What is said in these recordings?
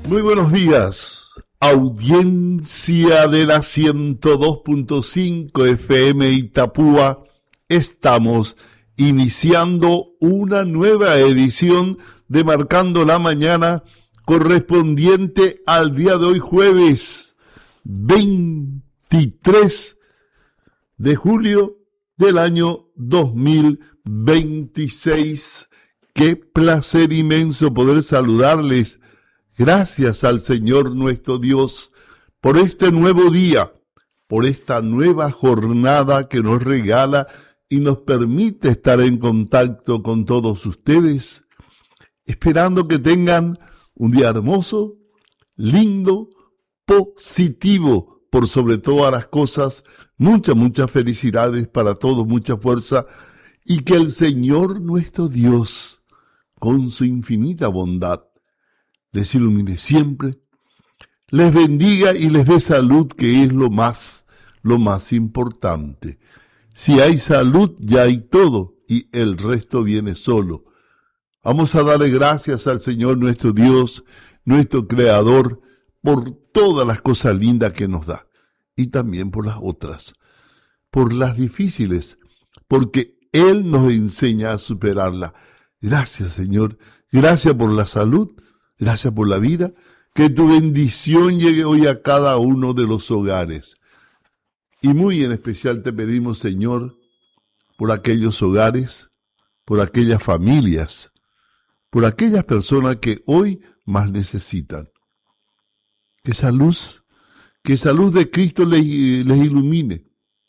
Muy buenos días, audiencia de la 102.5 FM Itapúa. Estamos iniciando una nueva edición de Marcando la Mañana, correspondiente al día de hoy, jueves 23 de julio del año 2026. Qué placer inmenso poder saludarles. Gracias al Señor nuestro Dios por este nuevo día, por esta nueva jornada que nos regala y nos permite estar en contacto con todos ustedes, esperando que tengan un día hermoso, lindo, positivo, por sobre todas las cosas, muchas felicidades para todos, mucha fuerza, y que el Señor nuestro Dios, con su infinita bondad, les ilumine siempre, les bendiga y les dé salud, que es lo más importante. Si hay salud, ya hay todo, y el resto viene solo. Vamos a darle gracias al Señor nuestro Dios, nuestro Creador, por todas las cosas lindas que nos da, y también por las otras, por las difíciles, porque Él nos enseña a superarlas. Gracias, Señor, gracias por la salud, gracias por la vida, que tu bendición llegue hoy a cada uno de los hogares. Y muy en especial te pedimos, Señor, por aquellos hogares, por aquellas familias, por aquellas personas que hoy más necesitan. Que esa luz de Cristo les ilumine.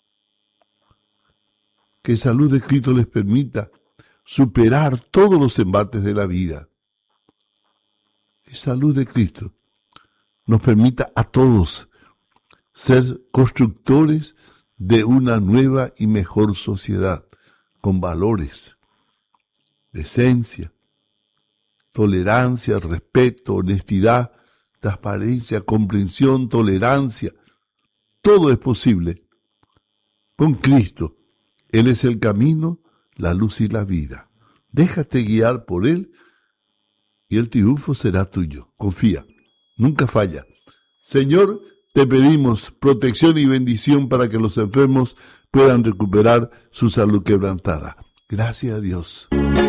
Que esa luz de Cristo les permita superar todos los embates de la vida. Esa luz de Cristo nos permita a todos ser constructores de una nueva y mejor sociedad, con valores, decencia, tolerancia, respeto, honestidad, transparencia, comprensión, tolerancia. Todo es posible con Cristo. Él es el camino, la luz y la vida. Déjate guiar por Él y el triunfo será tuyo. Confía, nunca falla. Señor, te pedimos protección y bendición para que los enfermos puedan recuperar su salud quebrantada. Gracias a Dios.